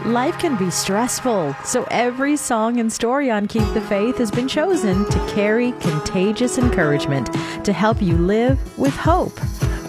Life can be stressful, so every song and story on Keep the Faith has been chosen to carry contagious encouragement to help you live with hope.